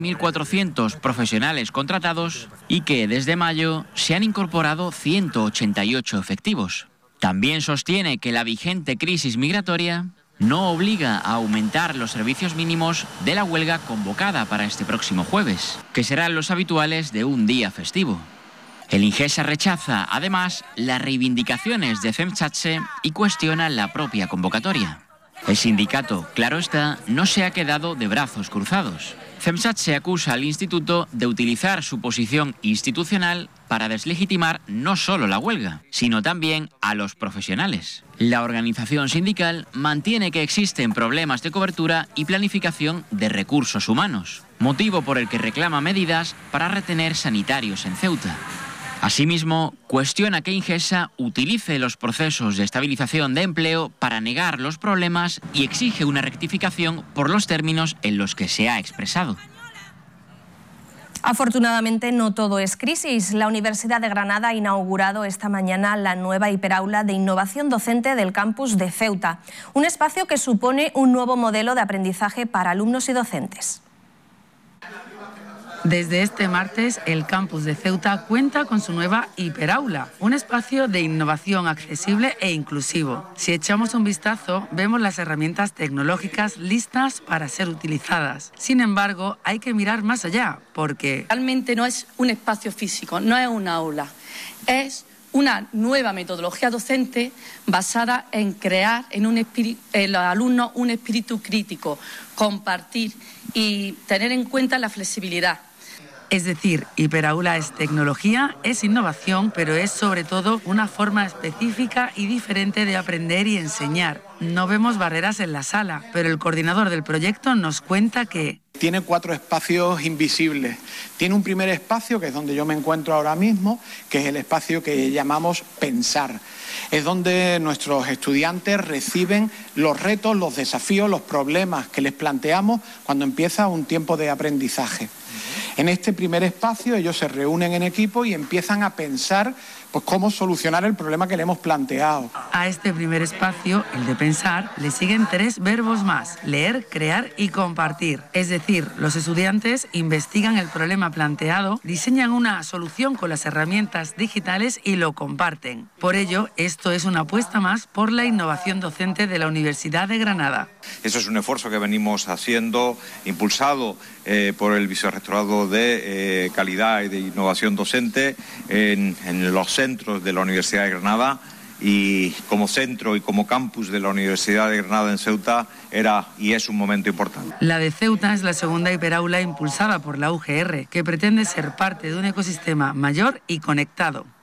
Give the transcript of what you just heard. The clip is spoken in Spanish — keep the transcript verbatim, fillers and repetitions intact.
mil cuatrocientos profesionales contratados y que desde mayo se han incorporado ciento ochenta y ocho efectivos. También sostiene que la vigente crisis migratoria no obliga a aumentar los servicios mínimos de la huelga convocada para este próximo jueves, que serán los habituales de un día festivo. El Ingesa rechaza, además, las reivindicaciones de CEMCHATSE y cuestiona la propia convocatoria. El sindicato, claro está, no se ha quedado de brazos cruzados. CEMCHATSE acusa al instituto de utilizar su posición institucional para deslegitimar no solo la huelga, sino también a los profesionales. La organización sindical mantiene que existen problemas de cobertura y planificación de recursos humanos, motivo por el que reclama medidas para retener sanitarios en Ceuta. Asimismo, cuestiona que Ingesa utilice los procesos de estabilización de empleo para negar los problemas y exige una rectificación por los términos en los que se ha expresado. Afortunadamente no todo es crisis. La Universidad de Granada ha inaugurado esta mañana la nueva hiperaula de innovación docente del campus de Ceuta, un espacio que supone un nuevo modelo de aprendizaje para alumnos y docentes. Desde este martes, el campus de Ceuta cuenta con su nueva hiperaula, un espacio de innovación accesible e inclusivo. Si echamos un vistazo, vemos las herramientas tecnológicas listas para ser utilizadas. Sin embargo, hay que mirar más allá, porque realmente no es un espacio físico, no es una aula, es una nueva metodología docente basada en crear en, un espíritu, en los alumnos un espíritu crítico, compartir y tener en cuenta la flexibilidad. Es decir, hiperaula es tecnología, es innovación, pero es sobre todo una forma específica y diferente de aprender y enseñar. No vemos barreras en la sala, pero el coordinador del proyecto nos cuenta que tiene cuatro espacios invisibles. Tiene un primer espacio, que es donde yo me encuentro ahora mismo, que es el espacio que llamamos pensar. Es donde nuestros estudiantes reciben los retos, los desafíos, los problemas que les planteamos cuando empieza un tiempo de aprendizaje. En este primer espacio ellos se reúnen en equipo y empiezan a pensar pues, cómo solucionar el problema que le hemos planteado. A este primer espacio, el de pensar, le siguen tres verbos más: leer, crear y compartir. Es decir, los estudiantes investigan el problema planteado, diseñan una solución con las herramientas digitales y lo comparten. Por ello, esto es una apuesta más por la innovación docente de la Universidad de Granada. Eso es un esfuerzo que venimos haciendo, impulsado eh, por el Vicerrectorado de eh, Calidad y de Innovación Docente en, en los centros de la Universidad de Granada, y como centro y como campus de la Universidad de Granada en Ceuta era y es un momento importante. La de Ceuta es la segunda hiperaula impulsada por la U G R, que pretende ser parte de un ecosistema mayor y conectado.